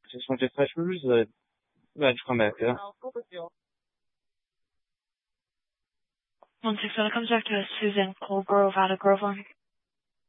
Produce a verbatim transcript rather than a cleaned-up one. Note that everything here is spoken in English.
Just want to touch rooms, uh, glad you come back, yeah? One six, when it comes back to Susan Colgrove out of Groveland.